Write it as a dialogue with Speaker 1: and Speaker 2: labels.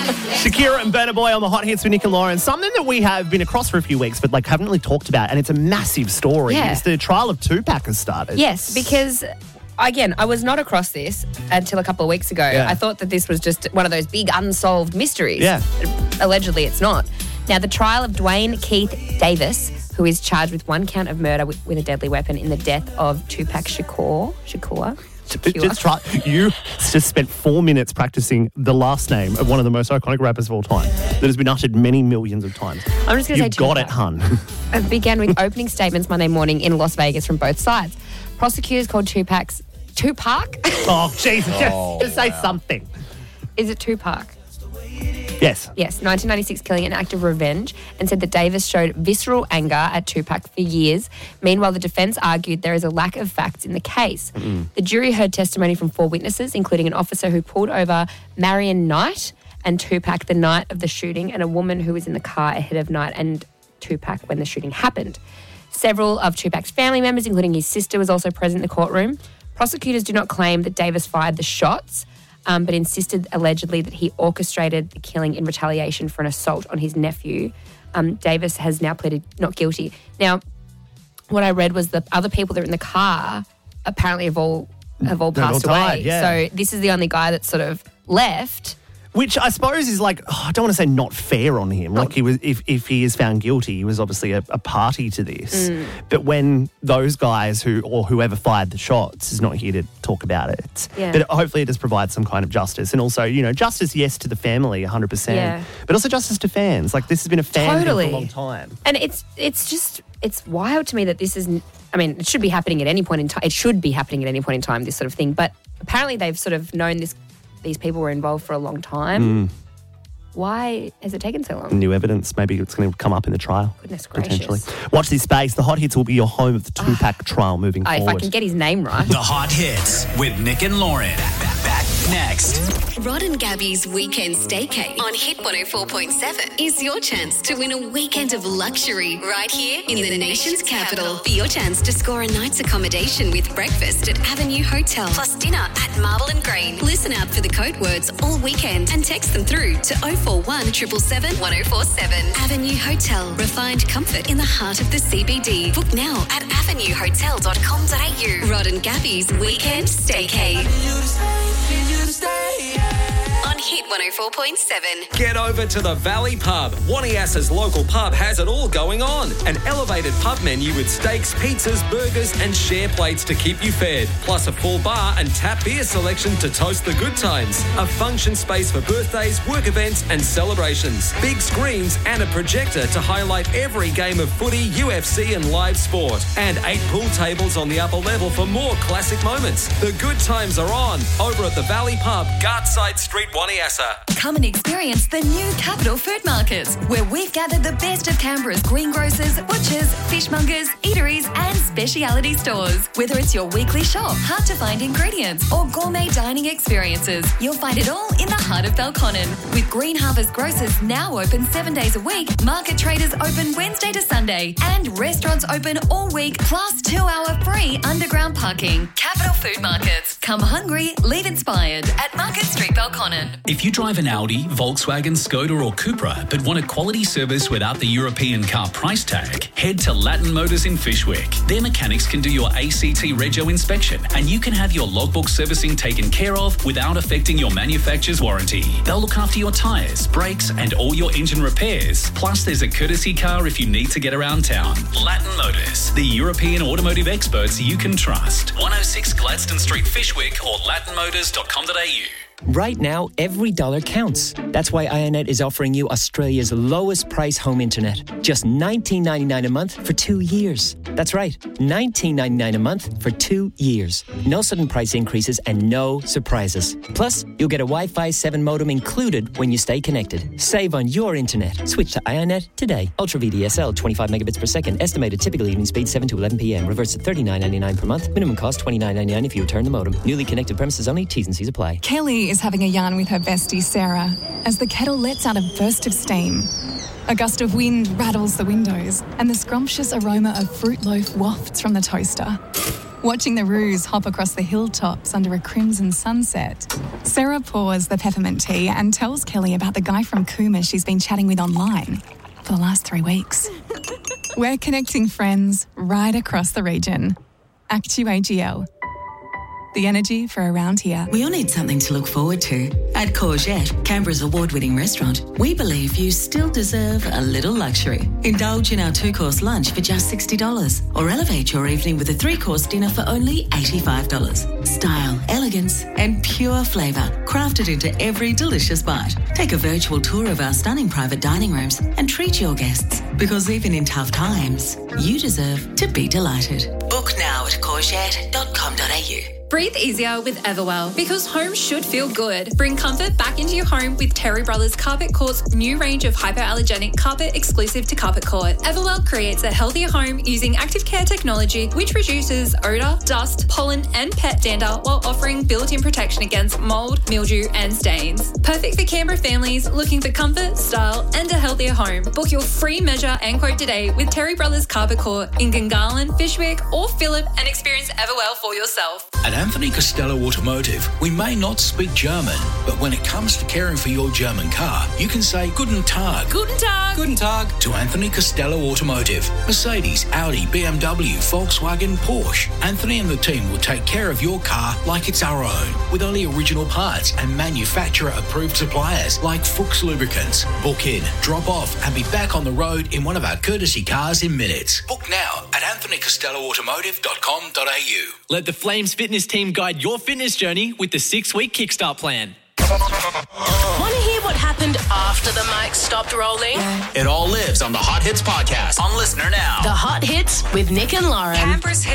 Speaker 1: Shakira and Burna Boy on the Hot Hits with Nick and Lauren. Something that we have been across for a few weeks, but haven't really talked about, and it's a massive story.
Speaker 2: Yeah.
Speaker 1: It's the trial of Tupac has started.
Speaker 2: Yes, because, again, I was not across this until a couple of weeks ago.
Speaker 1: Yeah.
Speaker 2: I thought that this was just one of those big unsolved mysteries.
Speaker 1: Yeah.
Speaker 2: Allegedly, it's not. Now, the trial of Dwayne Keith Davis, who is charged with one count of murder with a deadly weapon in the death of Tupac Shakur.
Speaker 1: You just spent 4 minutes practicing the last name of one of the most iconic rappers of all time that has been uttered many millions of times.
Speaker 2: I'm just going to say
Speaker 1: You've got
Speaker 2: Tupac.
Speaker 1: it, hun.
Speaker 2: It began with opening statements Monday morning in Las Vegas from both sides. Prosecutors called Tupac?
Speaker 1: Oh, Jesus, just say something.
Speaker 2: Is it Tupac?
Speaker 1: Yes.
Speaker 2: Yes, 1996 killing an act of revenge, and said that Davis showed visceral anger at Tupac for years. Meanwhile, the defence argued there is a lack of facts in the case. The jury heard testimony from 4 witnesses, including an officer who pulled over Marion Knight and Tupac the night of the shooting, and a woman who was in the car ahead of Knight and Tupac when the shooting happened. Several of Tupac's family members, including his sister, was also present in the courtroom. Prosecutors do not claim that Davis fired the shots, but insisted allegedly that he orchestrated the killing in retaliation for an assault on his nephew. Davis has now pleaded not guilty. Now, what I read was the other people that were in the car apparently have all passed
Speaker 1: died,
Speaker 2: away.
Speaker 1: yeah.
Speaker 2: So this is the only guy that's sort of left.
Speaker 1: Which I suppose is I don't want to say not fair on him. Like he was, if he is found guilty, he was obviously a party to this. But when those guys or whoever fired the shots is not here to talk about it, but hopefully it does provide some kind of justice. And also, justice, yes, to the family, 100%, but also justice to fans. Like this has been a fan thing for a long time.
Speaker 2: And it's wild to me that this is, it should be happening at any point in time. It should be happening at any point in time, this sort of thing. But apparently they've sort of known these people were involved for a long time. Why has it taken so long?
Speaker 1: New evidence. Maybe it's going to come up in the trial.
Speaker 2: Goodness gracious.
Speaker 1: Potentially. Watch this space. The Hot Hits will be your home of the Tupac trial moving forward.
Speaker 2: If I can get his name right.
Speaker 3: The Hot Hits with Nick and Lauren. Back next.
Speaker 4: Rod and Gabby's Weekend Staycay on Hit 104.7 is your chance to win a weekend of luxury right here in the nation's capital. For your chance to score a night's accommodation with breakfast at Avenue Hotel plus dinner at Marble and Green. Listen out for the code words all weekend and text them through to 041 777 1047. Avenue Hotel. Refined comfort in the heart of the CBD. Book now at avenuehotel.com.au. Rod and Gabby's Weekend Staycay. On Hit 104.7.
Speaker 5: Get over to the Valley Pub. Waniassa's local pub has it all going on. An elevated pub menu with steaks, pizzas, burgers and share plates to keep you fed. Plus a full bar and tap beer selection to toast the good times. A function space for birthdays, work events and celebrations. Big screens and a projector to highlight every game of footy, UFC and live sport. And 8 pool tables on the upper level for more classic moments. The good times are on over at the Valley Pub, Gartside Street, Waniassa.
Speaker 6: Come and experience the new Capital Food Market, where we've gathered the best of Canberra's greengrocers, butchers, fishmongers, eateries and speciality stores. Whether it's your weekly shop, hard-to-find ingredients or gourmet dining experiences, you'll find it all in the heart of Belconnen. With Green Harvest Grocers now open 7 days a week, market traders open Wednesday to Sunday and restaurants open all week, plus 2-hour free underground parking. Capital Food Markets. Come hungry, leave inspired at Market Street, Belconnen.
Speaker 3: If you drive an Audi, Volkswagen, Skoda or Cupra but want a quality service without the European car price tag, head to Latin Motors in Fyshwick. Their mechanics can do your ACT Rego inspection and you can have your logbook servicing taken care of without affecting your manufacturer's warranty. They'll look after your tyres, brakes and all your engine repairs. Plus there's a courtesy car if you need to get around town. Latin Motors, the European automotive experts you can trust. 106 Gladstone Street, Fyshwick or latinmotors.com.au.
Speaker 7: Right now, every dollar counts. That's why IONET is offering you Australia's lowest price home internet. Just $19.99 a month for 2 years. That's right, $19.99 a month for 2 years. No sudden price increases and no surprises. Plus, you'll get a Wi-Fi 7 modem included when you stay connected. Save on your internet. Switch to IONET today. Ultra VDSL, 25 megabits per second. Estimated typical evening speed 7 to 11 p.m. Reverse to $39.99 per month. Minimum cost $29.99 if you return the modem. Newly connected premises only. T's and C's apply.
Speaker 8: Kelly is having a yarn with her bestie Sarah as the kettle lets out a burst of steam. A gust of wind rattles the windows and the scrumptious aroma of fruit loaf wafts from the toaster. Watching the roos hop across the hilltops under a crimson sunset, Sarah pours the peppermint tea and tells Kelly about the guy from Cooma she's been chatting with online for the last 3 weeks. We're connecting friends right across the region. Actu-AGL. The energy for around here.
Speaker 9: We all need something to look forward to. At Courgette, Canberra's award-winning restaurant, we believe you still deserve a little luxury. Indulge in our 2-course lunch for just $60 or elevate your evening with a 3-course dinner for only $85. Style, elegance and pure flavour crafted into every delicious bite. Take a virtual tour of our stunning private dining rooms and treat your guests, because even in tough times, you deserve to be delighted. Book now at courgette.com.au.
Speaker 10: Breathe easier with Everwell, because home should feel good. Bring comfort back into your home with Terry Brothers Carpet Court's new range of hypoallergenic carpet exclusive to Carpet Court. Everwell creates a healthier home using active care technology, which reduces odour, dust, pollen and pet dander while offering built-in protection against mould, mildew and stains. Perfect for Canberra families looking for comfort, style and a healthier home. Book your free measure and quote today with Terry Brothers Carpet Court in Gungahlin, Fishwick or Phillip, and experience Everwell for yourself.
Speaker 3: At Anthony Costello Automotive, we may not speak German, but when it comes to caring for your German car, you can say Guten Tag.
Speaker 10: Guten Tag.
Speaker 5: Guten Tag.
Speaker 3: To Anthony Costello Automotive. Mercedes, Audi, BMW, Volkswagen, Porsche. Anthony and the team will take care of your car like it's our own, with only original parts and manufacturer-approved suppliers like Fuchs Lubricants. Book in, drop off and be back on the road in one of our courtesy cars in minutes. Book now at anthonycostelloautomotive.com.au.
Speaker 11: Let the Flames Fitness team guide your fitness journey with the 6-week Kickstart plan.
Speaker 12: Want to hear what happened after the mic stopped rolling?
Speaker 13: It all lives on the Hot Hits podcast on Listener Now.
Speaker 12: The Hot Hits with Nick and Lauren.
Speaker 6: Canberra's hit